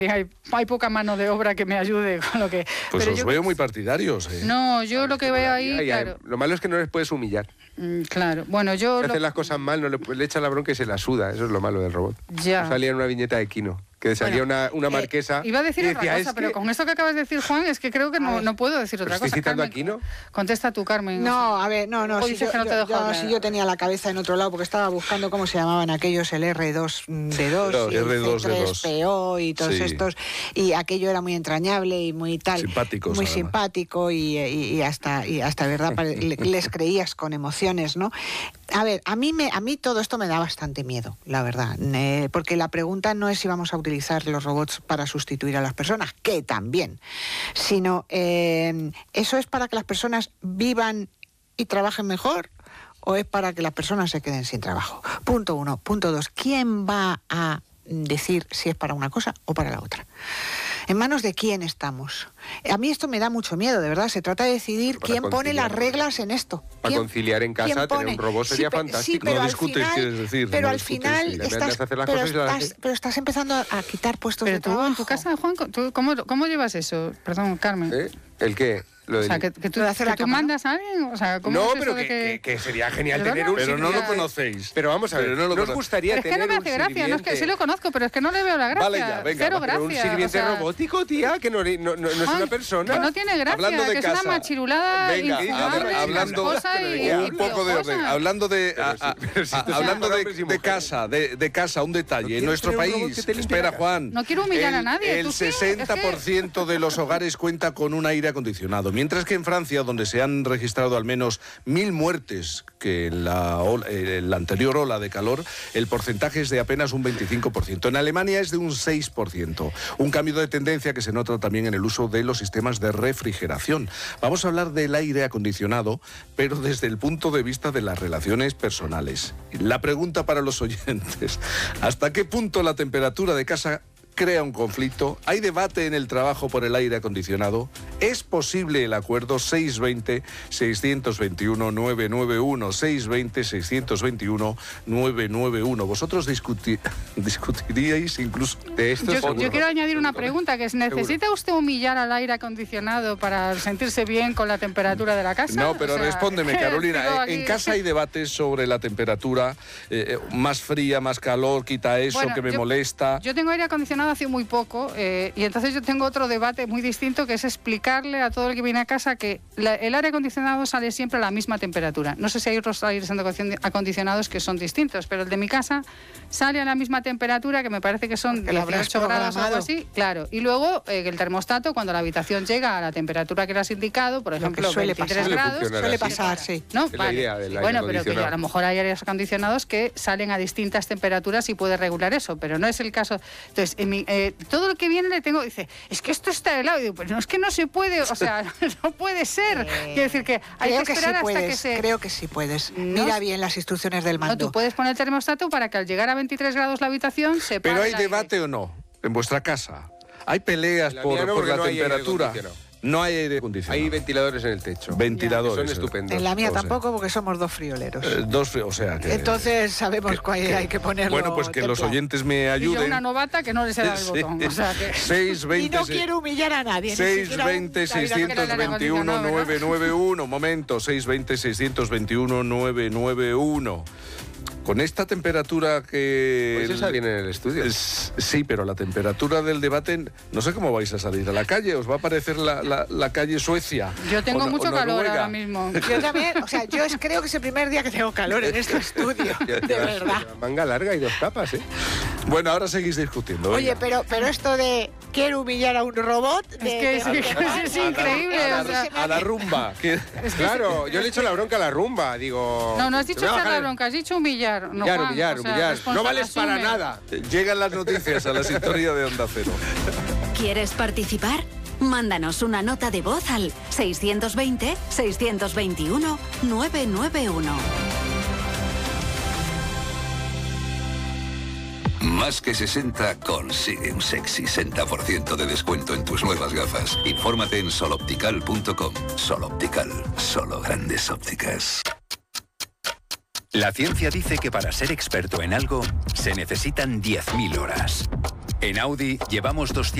hay poca mano de obra que me ayude con lo que... Pues pero os veo muy partidarios. No, yo lo que veo ahí, claro... Lo malo es que no les puedes humillar. Claro, bueno, yo... Si hacen las cosas mal, no le echan la bronca y se la suda. Eso es lo malo del robot. Ya. Salía en una viñeta de Kino, que salía una marquesa... Iba a decir decía, otra cosa, pero con esto que acabas de decir, Juan, es que creo que no puedo decir otra cosa. ¿Estoy citando Carmen, a Kino? Contesta tú, Carmen. No, a ver, no. Si yo tenía la cabeza en otro lado, porque estaba buscando cómo se llamaban aquellos, el R2D2 y el C3PO y todos estos, y aquello era muy entrañable y muy tal. Simpáticos, muy además. simpático y hasta verdad les creías con emociones, ¿no? A ver, a mí todo esto me da bastante miedo, la verdad, porque la pregunta no es si vamos a utilizar los robots para sustituir a las personas, que también, sino ¿eso es para que las personas vivan y trabajen mejor o es para que las personas se queden sin trabajo? Punto 1. Punto 2. ¿Quién va a decir si es para una cosa o para la otra? ¿En manos de quién estamos? A mí esto me da mucho miedo, de verdad. Se trata de decidir quién pone las reglas en esto. Para conciliar en casa, tener un robot sería fantástico. No discutes, quieres decir. Pero no al discutes, final estás empezando a quitar puestos de trabajo. Pero tú, en tu casa, Juan, ¿cómo llevas eso? Perdón, Carmen. ¿El qué? O sea, que tú mandas a alguien, o sea, ¿cómo no, es pero eso de que sería genial tener un... Pero no lo conocéis. Pero vamos a ver, no nos gustaría es que no me hace gracia, no es que sí lo conozco, pero es que no le veo la gracia. Vale ya, venga. Cero Pero gracia. un sirviente robótico, tía, que no es una persona. Que no tiene gracia, Hablando de que casa. es una machirulada Venga, infumable, hablando casposa y un poco de orden. Hablando de casa, un detalle. En nuestro país, espera, Juan. No quiero humillar a nadie. El 60% de los hogares cuenta con un aire acondicionado, mientras que en Francia, donde se han registrado al menos 1.000 muertes que en la anterior ola de calor, el porcentaje es de apenas un 25%. En Alemania es de un 6%. Un cambio de tendencia que se nota también en el uso de los sistemas de refrigeración. Vamos a hablar del aire acondicionado, pero desde el punto de vista de las relaciones personales. La pregunta para los oyentes: ¿hasta qué punto la temperatura de casa crea un conflicto? ¿Hay debate en el trabajo por el aire acondicionado? ¿Es posible el acuerdo? 620-621-991, 620-621-991. ¿Vosotros discutiríais incluso de esto? Yo quiero añadir una pregunta, que es: ¿necesita usted humillar al aire acondicionado para sentirse bien con la temperatura de la casa? No, pero respóndeme, Carolina. En casa hay debates sobre la temperatura, más fría, más calor, quita eso, bueno, que me molesta. Yo tengo aire acondicionado hace muy poco, y entonces yo tengo otro debate muy distinto, que es explicarle a todo el que viene a casa que el aire acondicionado sale siempre a la misma temperatura. No sé si hay otros aires acondicionados que son distintos, pero el de mi casa sale a la misma temperatura, que me parece que son 18 grados o algo así, claro. Y luego el termostato, cuando la habitación llega a la temperatura que le has indicado, por ejemplo, 23 grados... Suele pasar, sí. ¿No? Vale. Bueno, pero que a lo mejor hay aires acondicionados que salen a distintas temperaturas y puede regular eso, pero no es el caso. Entonces, todo lo que viene le tengo, dice, es que esto está helado. Y digo, pues no, es que no se puede, o sea, no puede ser. Quiero decir que hay que esperar hasta que se... Creo que sí puedes. Mira bien las instrucciones del mando. No, tú puedes poner el termostato para que al llegar a 23 grados la habitación se pare. ¿Pero hay debate o no en vuestra casa? ¿Hay peleas por la temperatura? No hay aire acondicionado. Hay ventiladores en el techo. Ventiladores. Son estupendos. En la mía tampoco, porque somos dos frioleros. O sea que... Entonces sabemos cuál hay que ponerlo. Bueno, pues que los oyentes me ayuden. Y yo, una novata, que no les he dado el botón. O sea que... 620... Y no quiero humillar a nadie. 620-621-991. Momento, 620-621-991. Con esta temperatura que... Pues esa viene en el estudio. Sí, pero la temperatura del debate, no sé cómo vais a salir a la calle. ¿Os va a parecer la calle Suecia? Yo tengo mucho calor ahora mismo. Yo también, o sea, yo creo que es el primer día que tengo calor en este estudio, de verdad. Manga larga y 2 tapas, ¿eh? Bueno, ahora seguís discutiendo. Oye, pero esto de quiero humillar a un robot... Es increíble. A la rumba. Claro, yo le echo la bronca a la rumba, digo... No has dicho echar la bronca, has dicho humillar. Humillar. No vales para nada. Llegan las noticias a la sintonía de Onda Cero. ¿Quieres participar? Mándanos una nota de voz al 620-621-991. Más que 60 consigue un sexy 60% de descuento en tus nuevas gafas. Infórmate en soloptical.com. Soloptical, solo grandes ópticas. La ciencia dice que para ser experto en algo se necesitan 10.000 horas. En Audi llevamos 200